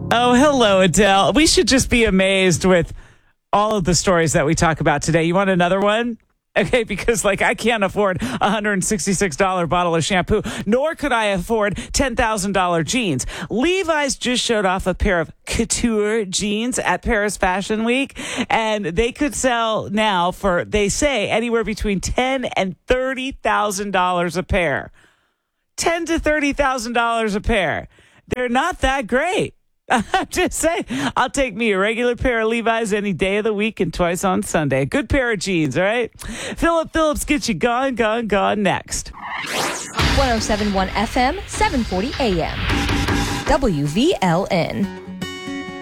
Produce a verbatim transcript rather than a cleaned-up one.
Oh, hello, Adele. We should just be amazed with all of the stories that we talk about today. You want another one? Okay, because like I can't afford a one hundred sixty-six dollars bottle of shampoo, nor could I afford ten thousand dollars jeans. Levi's just showed off a pair of couture jeans at Paris Fashion Week, and they could sell now for, they say, anywhere between ten thousand dollars and thirty thousand dollars a pair. ten thousand dollars to thirty thousand dollars a pair. They're not that great. I'm just saying, I'll take me a regular pair of Levi's any day of the week and twice on Sunday. A good pair of jeans, all right? Philip Phillips gets you gone, gone, gone next. one oh seven point one F M, seven forty A M. W V L N.